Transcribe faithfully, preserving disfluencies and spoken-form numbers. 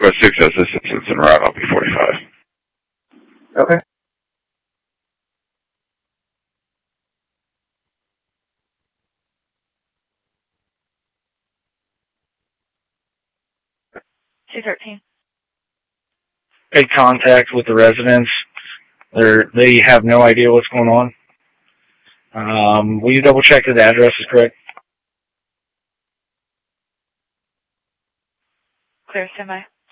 by six has this instance en route on P forty-five. Okay. two thirteen. Made contact with the residents. They're, they have no idea what's going on. Um, will you double check that the address is correct? Clear, standby.